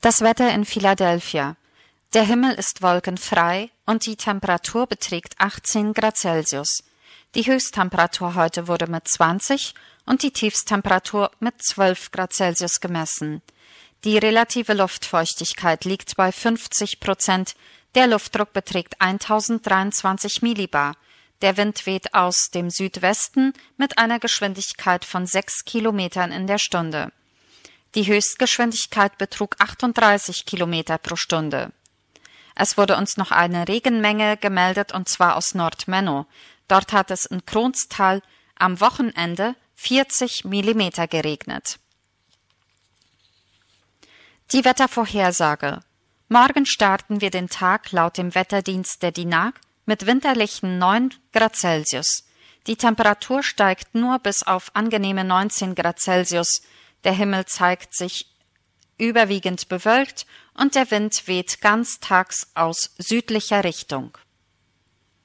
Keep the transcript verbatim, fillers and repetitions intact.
Das Wetter in Philadelphia. Der Himmel ist wolkenfrei und die Temperatur beträgt achtzehn Grad Celsius. Die Höchsttemperatur heute wurde mit zwanzig und die Tiefsttemperatur mit zwölf Grad Celsius gemessen. Die relative Luftfeuchtigkeit liegt bei fünfzig Prozent, der Luftdruck beträgt eintausenddreiundzwanzig Millibar. Der Wind weht aus dem Südwesten mit einer Geschwindigkeit von sechs Kilometern in der Stunde. Die Höchstgeschwindigkeit betrug achtunddreißig Kilometer pro Stunde. Es wurde uns noch eine Regenmenge gemeldet, und zwar aus Nordmenno. Dort hat es in Kronstal am Wochenende vierzig Millimeter geregnet. Die Wettervorhersage. Morgen starten wir den Tag laut dem Wetterdienst der D I N A G mit winterlichen neun Grad Celsius. Die Temperatur steigt nur bis auf angenehme neunzehn Grad Celsius. Der Himmel zeigt sich überwiegend bewölkt und der Wind weht ganztags aus südlicher Richtung.